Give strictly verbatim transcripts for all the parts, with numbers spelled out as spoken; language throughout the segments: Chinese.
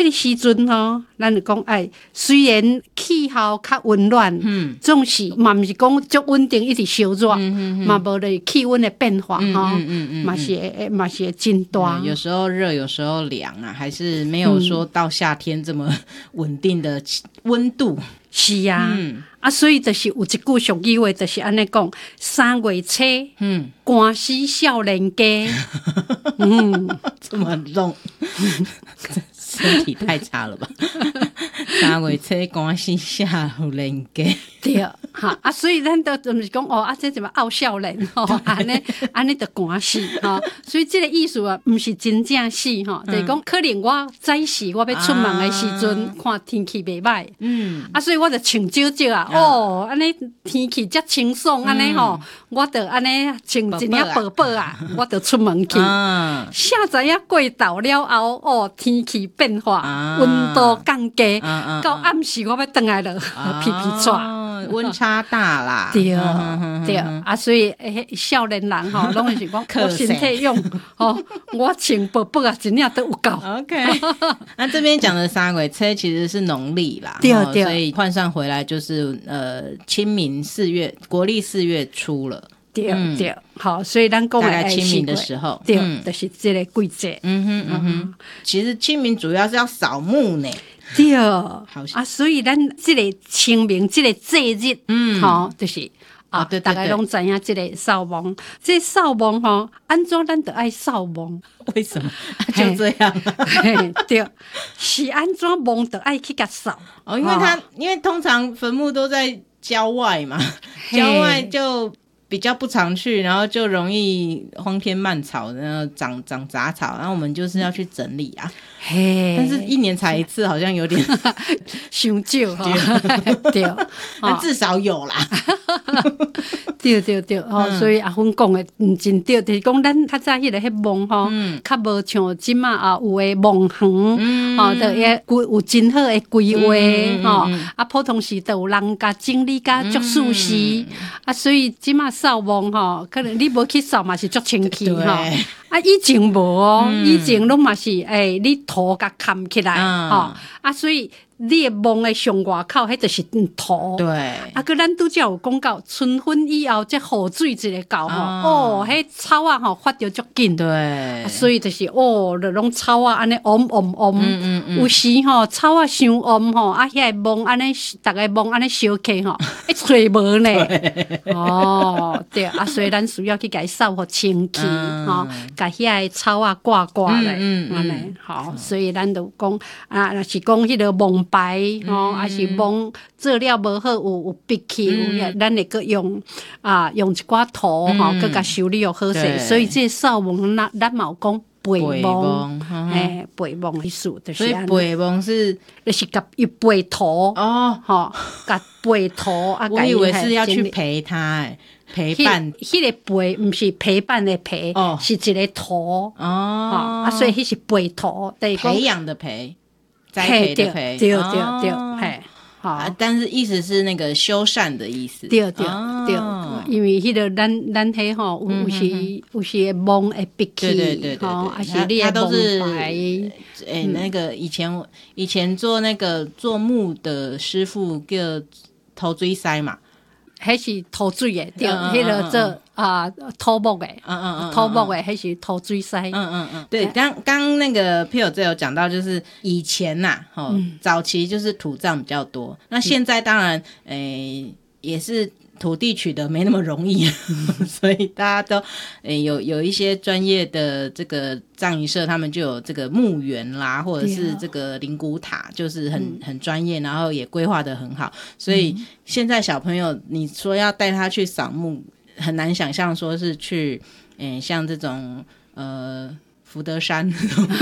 个时阵吼，咱就讲哎，虽然气候较温暖，嗯，总是嘛毋是讲足稳定一直烧热，嘛无咧气温的变化吼，嘛是嘛是真大。 有时候热，有时候凉啊，还是没有说到夏天这么稳定的温度。 是啊，嗯、啊，所以就是有一句俗语话，就是安尼讲：三月初，嗯，寒死少年家。 嗯，这么重，身体太差了吧？三月初，寒死少年家。 对，哈啊，所以咱都就是讲哦，啊，这怎么傲少年吼，安尼安尼就寒死吼，所以这个意思啊，毋是真正死吼，就是讲可能我早时我要出门的时阵，啊、看天气袂歹，嗯，啊，所以我就穿少少啊，哦，安尼天气遮清爽，安尼吼，我就安尼穿一领薄薄啊，我就出门去，下知影过昼了后，哦，天气变化，温度降低，到暗时我要回来了，皮皮喘。 温差大啦， 对对啊，所以诶，少年人吼，拢是讲我身体用吼，我穿薄薄啊，一领都有够。 OK， 那这边讲的三月初其实是农历啦， 对对， 所以换算回来就是呃清明四月，国历四月初了。 对对，好，所以咱讲大概清明的时候， 对，就是这个季节。 嗯哼嗯哼，其实清明主要是要扫墓呢。 对，啊，所以咱这个清明这个节日，嗯，吼，就是啊，对，大家拢知影这个扫墓，这扫墓吼，安怎咱就爱扫墓？ 为什么？就这样， 对，是安怎墓就爱去甲扫？ 哦，因为他因为通常坟墓都在郊外嘛，郊外就比较不常去，然后就容易荒天漫草，然后长长杂草，然后我们就是要去整理啊。嘿，但是一年才一次，好像有点伤少哈。对， 但至少有啦。 对对对，吼、嗯，所以阿芬讲的毋真对，就是讲咱较早迄个迄墓吼，较无像即马啊有诶墓园，吼，就也有真好诶规划，吼，啊，普通时都有人甲整理甲足舒适，啊，所以即马扫墓吼，可能你无去扫嘛是足清气吼。啊，以前无哦，嗯、以前拢嘛是诶、欸，你土甲砍起来，吼、嗯，啊，所以你诶墓诶上外口，迄就是土。 对。 啊，佮咱拄则有讲到春分以后，这雨水一个到吼，哦，迄草啊吼发着足紧。 对、 啊。所以就是哦，就拢草啊安尼嗡嗡嗡，嗯嗯嗯有时吼草啊伤嗡吼，啊遐墓安尼，逐个墓安尼烧起吼，一吹无呢。哦，对啊，所以咱需要去甲伊扫互清气，吼、嗯。甲遐个草啊挂挂咧，安尼好，所以咱就讲啊，若是讲迄个蒙白吼，还是蒙做了无好，有有闭气，有咱会阁用啊用一寡土吼，阁甲修理又好势，所以这扫墓咱咱嘛有讲陪墓，诶，陪墓的意思就是安尼。 所以陪墓是就是甲伊陪土哦，吼，甲陪土啊， 我以为是要去陪他诶。陪伴， 迄个陪毋是陪伴的陪，哦、是一个土哦，啊，所以迄是陪土， 对，培养的培，栽培的培， 对对对，嘿，好、 啊，但是意思是那个修缮的意思， 对对、哦、对，因为迄个咱咱迄吼，有时、嗯、有时墓会闭起， 对对对对， 吼，还是你都是诶、 欸，那个以前以前做那个做木的师傅叫头锥塞嘛。 迄是土水诶，对，迄个做啊土木诶，嗯嗯嗯，土木诶，迄是土水塞，嗯嗯嗯， 对，刚刚那个 Phil 这有讲到，就是以前呐，吼、嗯，早期就是土葬比较多，那现在当然，诶、欸，也是。土地取得没那么容易，所以大家都、欸、有有一些专业的这个葬仪社，他们就有这个墓园啦，或者是这个灵骨塔，就是很、嗯、很专业，然后也规划得很好。所以现在小朋友，你说要带他去扫墓，很难想象说是去，欸、像这种呃福德山，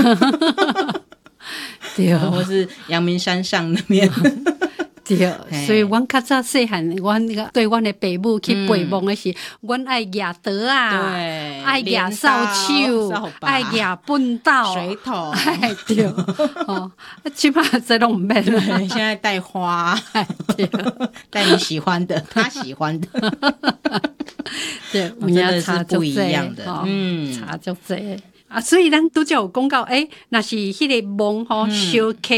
对、哦， 或是阳明山上那边。 对，所以阮较早细汉，阮那个对阮的父母去陪墓的是，阮、嗯、爱举刀啊，爱举扫帚，爱举粪斗、 水桶， 哎对，哦，起码这拢唔免了。 现在带花，对，带你喜欢的，他喜欢的， 对， 真的是不一样的， 嗯，差足济。啊，所以咱拄则有讲到，诶、欸，若是迄个墓吼烧起。